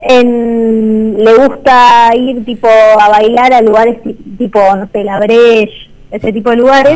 Le gusta ir tipo a bailar a lugares tipo, no sé, La Breche, ese tipo de lugares.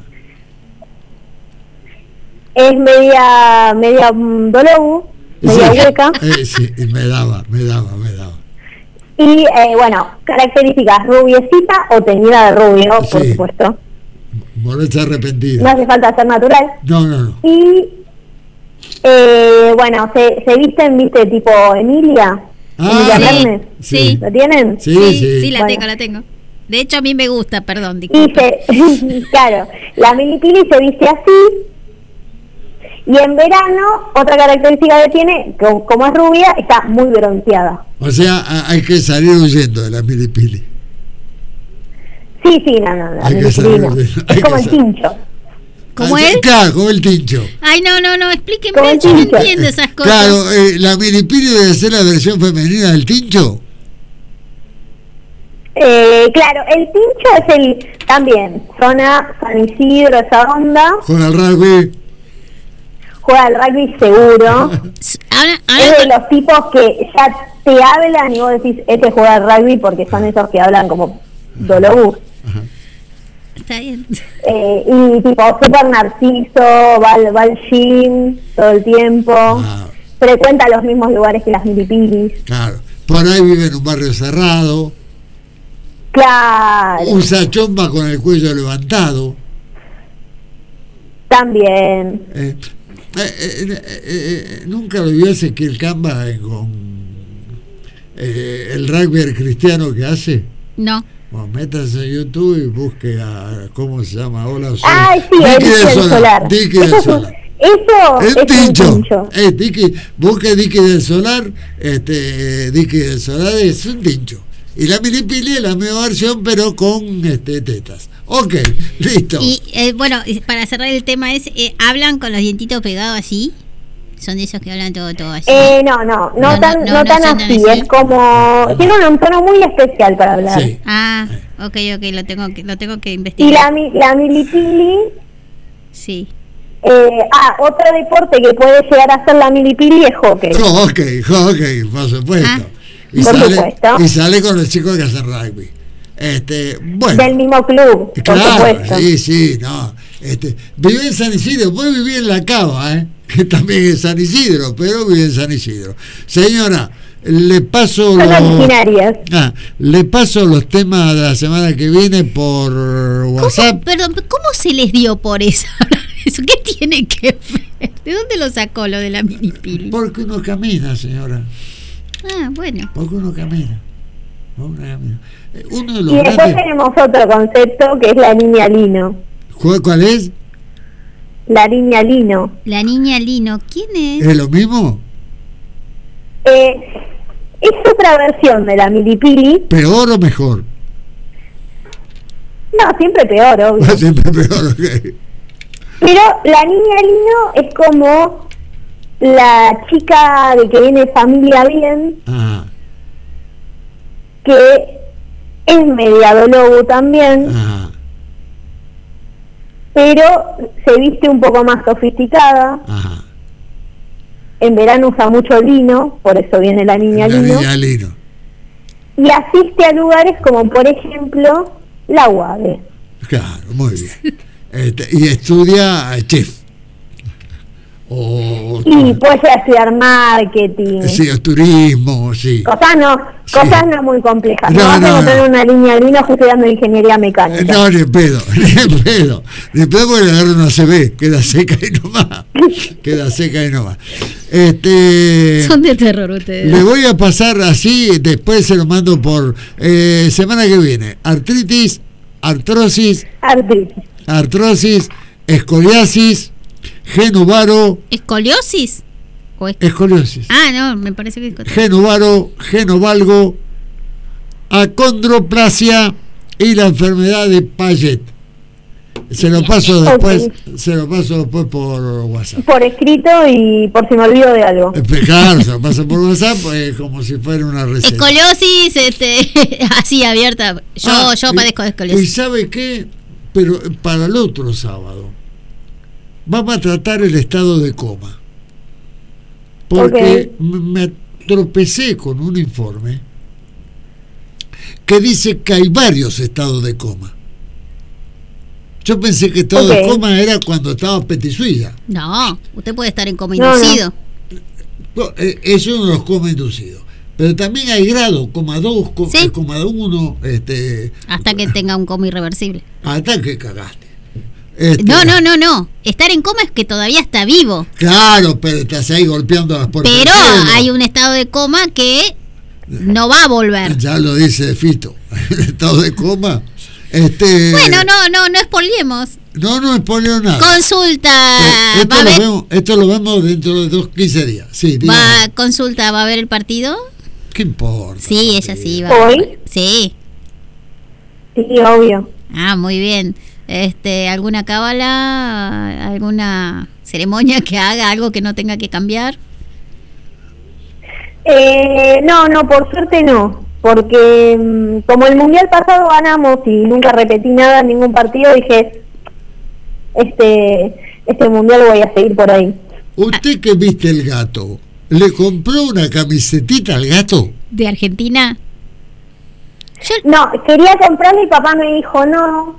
Es media dolobu, media hueca. Sí, me daba. Y bueno, características: rubiecita o teñida de rubio, por supuesto. Morocha arrepentida. No hace falta ser natural. No. Y bueno, se viste tipo Emilia. Emilia Mernes. Sí. ¿Lo tienen? Sí, la tengo. De hecho, a mí me gusta, perdón. Claro, la milipili se viste así. Y en verano, otra característica que tiene, como es rubia, está muy bronceada. O sea, hay que salir huyendo de la milipili. Sí, no, la milipili no. Es como el tincho. ¿Cómo es? Claro, como el tincho. Ay, no, explíquenme, yo no entiendo esas cosas. Claro, la milipili debe ser la versión femenina del tincho. Claro, el tincho es también, zona San Isidro, esa onda. Juega al rugby. Juega al rugby seguro. Es de los tipos que ya te hablan y vos decís, este juega al rugby, porque son esos que hablan como dolobús. Está bien. Y tipo súper narciso, va al gym todo el tiempo, frecuenta los mismos lugares que las milipilis. Claro, por ahí vive en un barrio cerrado. Claro. Usa chomba con el cuello levantado. También. Nunca lo vio Ezequiel Camba con el rugby cristiano que hace. No. Bueno, métase en YouTube y busque ¿cómo se llama? Hola, soy Dicky del Solar. Dicky del Solar. Eso es un tincho. Busque Dicky del Solar. Dicky del Solar es un tincho. Y la milipili es la misma versión, pero con tetas. Ok, listo. Y bueno, para cerrar el tema ¿hablan con los dientitos pegados así? ¿Son de esos que hablan todo así? No tan así. Es como... Tiene un tono muy especial para hablar. Sí. Ok, lo tengo que investigar. Y la milipili... Sí. Otro deporte que puede llegar a ser la milipili es hockey. Hockey, por supuesto. Y sale con los chicos que hacen rugby. Bueno, del mismo club, claro, por supuesto. Sí, no. Vive en San Isidro, puede vivir en La Cava, que también es San Isidro, pero vive en San Isidro. Señora, le paso los temas de la semana que viene por WhatsApp. ¿Cómo se les dio por eso? ¿Qué tiene que ver? ¿De dónde lo sacó lo de la milipili? Porque uno camina, señora. Bueno. Porque uno camina. Uno de los y después tenemos otro concepto que es la niña lino. ¿Cuál es? La niña lino. La niña lino, ¿quién es? ¿Es lo mismo? Es otra versión de la milipili. ¿Peor o mejor? No, siempre peor, obvio. Siempre peor, ok. Pero la niña lino es como la chica de que viene de familia bien, que es media dolobu también, pero se viste un poco más sofisticada. En verano usa mucho lino, por eso viene la niña lino. Y asiste a lugares como, por ejemplo, la UADE. Claro, muy bien. Y estudia chef. Y puede estudiar marketing. Sí, o turismo, sí. Cosas no muy complejas. No vas a encontrar una línea lino estudiando ingeniería mecánica. No, ni pedo. Ni pedo porque le agarra una CB, queda seca y no va. Son de terror ustedes. Le voy a pasar así, después se lo mando por semana que viene. Artritis, escoliasis, genuvaro. ¿Escoliosis? Escoliosis. No, me parece que es genuvaro, genovalgo, acondroplasia y la enfermedad de Paget. Se lo paso después por WhatsApp. Por escrito y por si me olvido de algo. Claro, se lo paso por WhatsApp, como si fuera una receta. Escoliosis, así abierta. Yo padezco de escoliosis. ¿Y sabe qué? Pero para el otro sábado vamos a tratar el estado de coma. Porque tropecé con un informe que dice que hay varios estados de coma. Yo pensé que estado de coma era cuando estaba petisuilla. No, usted puede estar en coma inducido. No, es uno de los coma inducidos. Pero también hay grado, coma 2, ¿sí? Coma 1, hasta que tenga un coma irreversible. Hasta que cagaste. No. Estar en coma es que todavía está vivo. Claro, pero estás ahí golpeando las puertas. Pero hay un estado de coma que no va a volver. Ya lo dice Fito. El estado de coma. Bueno, no spoilemos. No spoileo nada. Consulta. Esto lo vemos dentro de 15 días. Sí, consulta, ¿va a ver el partido? ¿Qué importa? Sí, ella sí va. ¿Hoy? Sí. Sí, obvio. Ah, muy bien. ¿Alguna cábala? ¿Alguna ceremonia que haga? ¿Algo que no tenga que cambiar? No, por suerte no. Porque como el mundial pasado ganamos y nunca repetí nada en ningún partido, dije, este mundial voy a seguir por ahí. ¿Usted que viste el gato, le compró una camisetita al gato? ¿De Argentina? No, quería comprarle y papá me dijo no.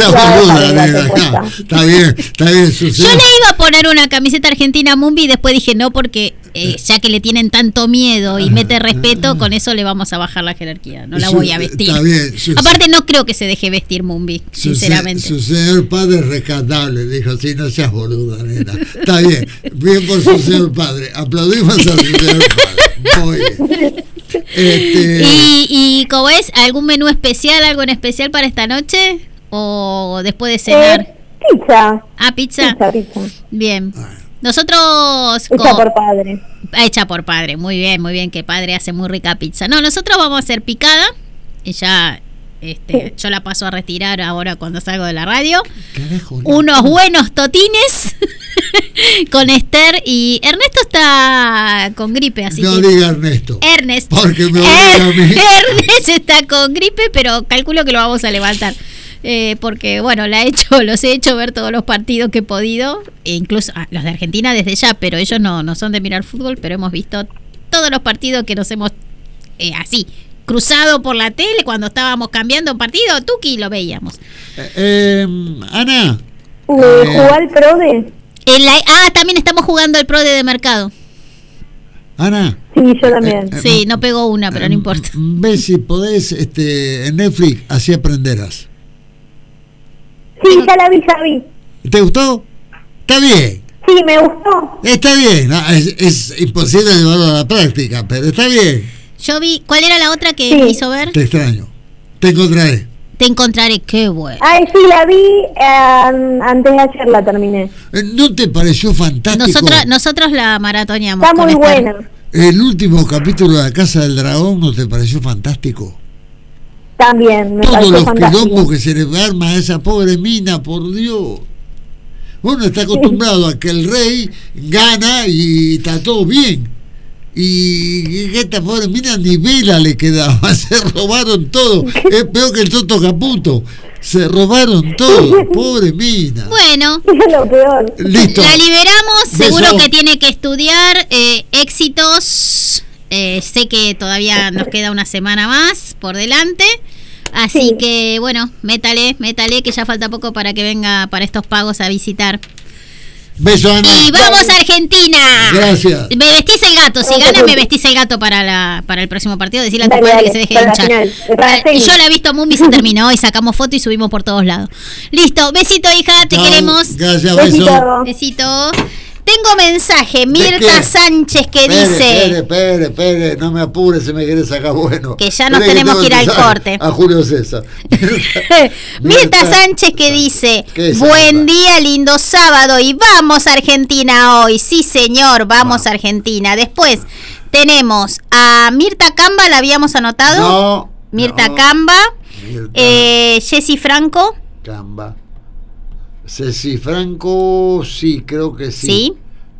Está bien. Yo le iba a poner una camiseta argentina a Mumbi y después dije no porque ya que le tienen tanto miedo y mete respeto, con eso le vamos a bajar la jerarquía. No la voy a vestir. Está bien. Aparte no creo que se deje vestir Mumbi, sinceramente. Su señor padre es rescatable, dijo, sí, no seas boluda, nena. Está bien por su señor padre. Aplaudimos a su señor padre. Muy bien. ¿Y cómo es? ¿Algún menú especial, algo en especial para esta noche? ¿O después de cenar? Pizza. Ah, pizza. Bien. Nosotros... Hecha por padre. Hecha por padre, muy bien, que padre hace muy rica pizza. No, nosotros vamos a hacer picada. Y ya... yo la paso a retirar ahora cuando salgo de la radio. Unos buenos totines con Esther y Ernesto está con gripe, así no que diga Ernesto. Ernest. Porque me obliga a mí. Ernest está con gripe, pero calculo que lo vamos a levantar. Porque bueno, los he hecho ver todos los partidos que he podido, e incluso los de Argentina desde ya, pero ellos no son de mirar fútbol, pero hemos visto todos los partidos que nos hemos así cruzado por la tele cuando estábamos cambiando partido, Tuki, lo veíamos. Ana, ¿jugó el PRODE? También estamos jugando el PRODE de mercado. Ana. Sí, yo también. Sí, no pegó una, pero no importa. Ve si podés, en Netflix, así aprenderás. Sí, ya la vi. ¿Te gustó? Está bien. Sí, me gustó. Está bien, es imposible llevarlo a la práctica, pero está bien. Yo vi, ¿cuál era la otra que me hizo ver? Te extraño. Te encontraré, qué bueno. Ay, sí, la vi antes de ayer, la terminé. ¿No te pareció fantástico? Nosotros la maratoneamos. Está muy buena. El último capítulo de La Casa del Dragón, ¿no te pareció fantástico? También, me todos pareció los fantástico. quilombos que se le arma a esa pobre mina, por Dios. Uno está acostumbrado a que el rey gana y está todo bien. Y esta pobre mina ni vela le quedaba, se robaron todo. Es peor que el Toto Caputo. Se robaron todo, pobre mina. Bueno, es lo peor. Listo. La liberamos, seguro que tiene que estudiar, éxitos. Sé que todavía nos queda una semana más por delante. Así que bueno, métale, que ya falta poco para que venga para estos pagos a visitar. Beso, Ana. Y vamos a Argentina. Gracias. Me vestís el gato. Si gana, me vestís el gato para el próximo partido. Decirle a tu padre que se deje de hinchar. Yo la he visto, Mumbi se terminó y sacamos foto y subimos por todos lados. Listo. Besito, hija. Te queremos. Gracias, beso. Besito. Tengo mensaje, Mirta Sánchez que dice... Espere, no me apures si me querés sacar bueno. Que ya nos tenemos que ir al corte. A Julio César. Mirta Sánchez que dice, buen día, lindo sábado y vamos a Argentina hoy. Sí, señor, vamos a Argentina. Después tenemos a Mirta Camba, ¿la habíamos anotado? No. Mirta Camba. Jessy Franco. Camba. Ceci Franco, sí, creo que sí. ¿Sí?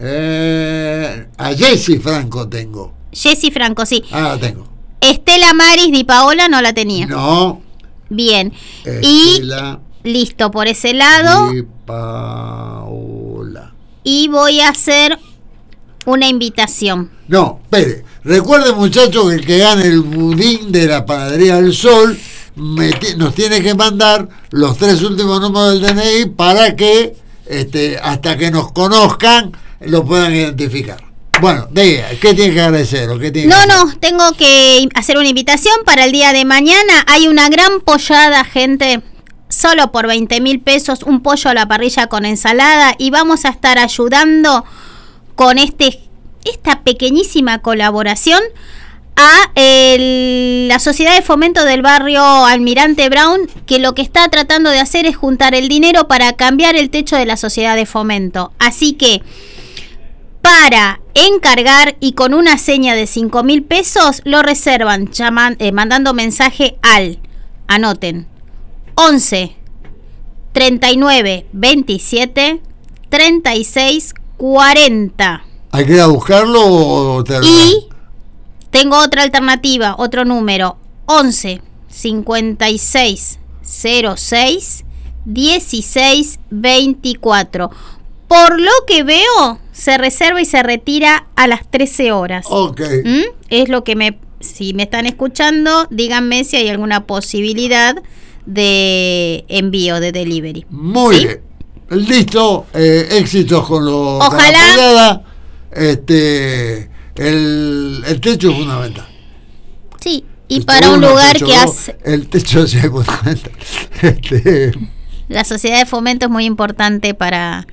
A Jessy Franco tengo. Jessy Franco, sí. La tengo. Estela Maris Di Paola no la tenía. No. Bien. Estela listo, por ese lado. Di Paola. Y voy a hacer una invitación. No, espere. Recuerden, muchachos, que el que gane el budín de la Panadería del Sol nos tiene que mandar los 3 últimos números del DNI para que hasta que nos conozcan lo puedan identificar. Bueno, diga, ¿qué tiene que agradecer? ¿O qué tiene que hacer? Tengo que hacer una invitación para el día de mañana. Hay una gran pollada, gente, solo por 20.000 pesos, un pollo a la parrilla con ensalada, y vamos a estar ayudando con esta pequeñísima colaboración a la Sociedad de Fomento del Barrio Almirante Brown, que lo que está tratando de hacer es juntar el dinero para cambiar el techo de la Sociedad de Fomento. Así que, para encargar y con una seña de 5.000 pesos, lo reservan mandando mensaje al, anoten, 11 39 27 36 40. ¿Hay que ir a buscarlo o te... Y tengo otra alternativa, otro número, 11 56 06 16 24. Por lo que veo, se reserva y se retira a las 13 horas. Ok. Es lo que si me están escuchando, díganme si hay alguna posibilidad de envío, de delivery. Muy bien. Listo. Éxitos con lo... Ojalá. El techo es fundamental. Sí, y para un lugar que hace... El techo es fundamental. La Sociedad de Fomento es muy importante para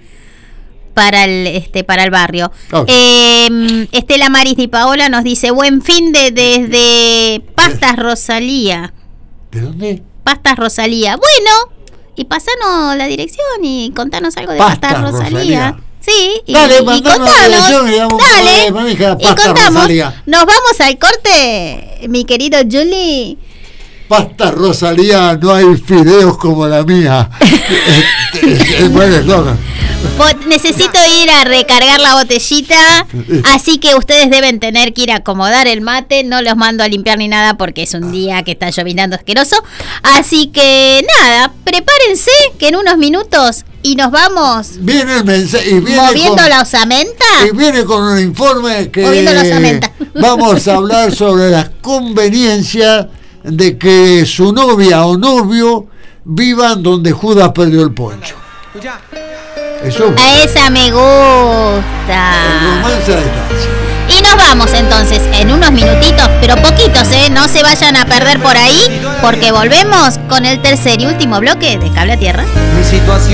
el barrio. Okay. Estela Maris Di Paola nos dice: buen fin desde Pastas Rosalía. ¿De dónde? Pastas Rosalía. Bueno, y pasanos la dirección y contanos algo de Pastas Rosalía. Sí, dale, y contanos. Dale, y contamos. Rosalía. Nos vamos al corte, mi querido Juli. Pasta Rosalía, no hay fideos como la mía. Es buen eslogan. Necesito ir a recargar la botellita, así que ustedes deben tener que ir a acomodar el mate. No los mando a limpiar ni nada porque es un día que está llovinando asqueroso. Así que nada, prepárense que en unos minutos y nos vamos. Viene el mensaje y viene moviendo la osamenta. Y viene con un informe que moviendo la osamenta. Vamos a hablar sobre la conveniencia de que su novia o novio vivan donde Judas perdió el poncho. Eso, a esa me gusta. El romance a distancia. Y nos vamos entonces en unos minutitos, pero poquitos, no se vayan a perder por ahí, porque volvemos con el tercer y último bloque de Cable a Tierra.